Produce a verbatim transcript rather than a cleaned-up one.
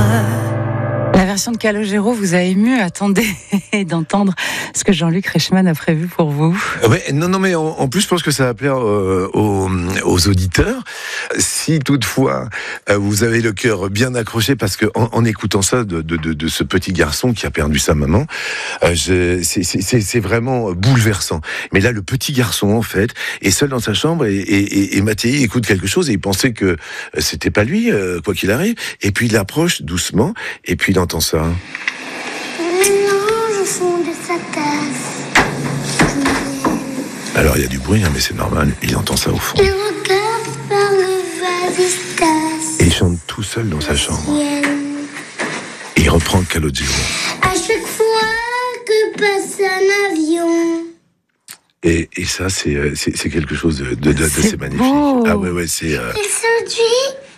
La version de Calogero vous a ému. Attendez d'entendre ce que Jean-Luc Reichmann a prévu pour vous. Ouais, non, non, mais en, en plus, je pense que ça va plaire euh, aux, aux auditeurs. Si toutefois euh, vous avez le cœur bien accroché, parce que en, en écoutant ça de, de, de, de ce petit garçon qui a perdu sa maman, euh, je, c'est, c'est, c'est vraiment bouleversant. Mais là, le petit garçon, en fait, est seul dans sa chambre et, et, et, et Mathieu écoute quelque chose et il pensait que c'était pas lui, euh, quoi qu'il arrive. Et puis il approche doucement et puis il entend ça. Mélange au fond de sa tasse. Alors il y a du bruit, hein, mais c'est normal, il entend ça au fond. Il regarde par le vasistas. Et il chante tout seul dans sa chambre. Ciel. Et il reprend Calogero. À chaque fois que passe un avion. Et, et ça, c'est, c'est, c'est quelque chose de, de, de, de C'est c'est magnifique. beau. Ah ouais, ouais, c'est... Euh... Il se dit